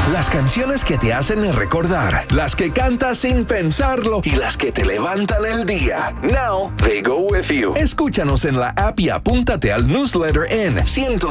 Las canciones que te hacen recordar, las que cantas sin pensarlo y las que te levantan el día. Now they go with you. Escúchanos en la app y apúntate al newsletter en 100